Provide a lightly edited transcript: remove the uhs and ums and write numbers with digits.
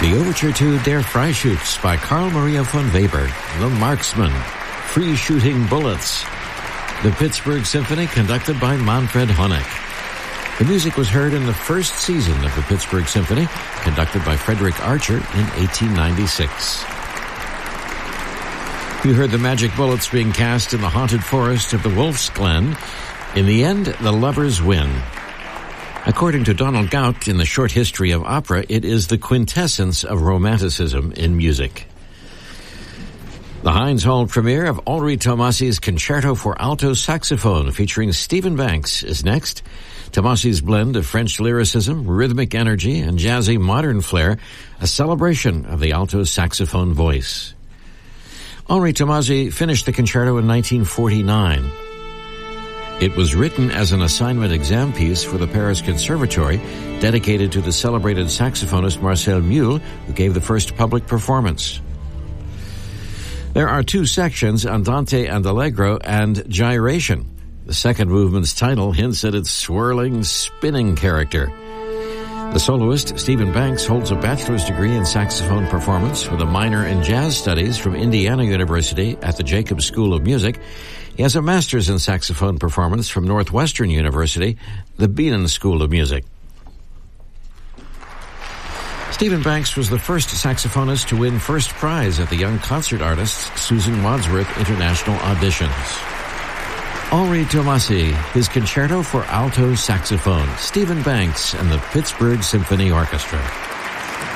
The overture to Der Freischütz by Carl Maria von Weber, The Marksman, Free Shooting Bullets, the Pittsburgh Symphony conducted by Manfred Honeck. The music was heard in the first season of the Pittsburgh Symphony, conducted by Frederick Archer in 1896. You heard the magic bullets being cast in the haunted forest of the Wolf's Glen. In the end, the lovers win. According to Donald Gaut in the Short History of Opera, it is the quintessence of romanticism in music. The Heinz Hall premiere of Henri Tomasi's Concerto for Alto Saxophone featuring Stephen Banks is next. Tomasi's blend of French lyricism, rhythmic energy, and jazzy modern flair, a celebration of the alto saxophone voice. Henri Tomasi finished the concerto in 1949. It was written as an assignment exam piece for the Paris Conservatory, dedicated to the celebrated saxophonist Marcel Mule, who gave the first public performance. There are two sections, Andante and Allegro and Gyration. The second movement's title hints at its swirling, spinning character. The soloist, Stephen Banks, holds a bachelor's degree in saxophone performance with a minor in jazz studies from Indiana University at the Jacobs School of Music. He has a master's in saxophone performance from Northwestern University, the Bienen School of Music. Stephen Banks was the first saxophonist to win first prize at the Young Concert Artists Susan Wadsworth International Auditions. Henri Tomasi, his Concerto for Alto Saxophone, Stephen Banks, and the Pittsburgh Symphony Orchestra.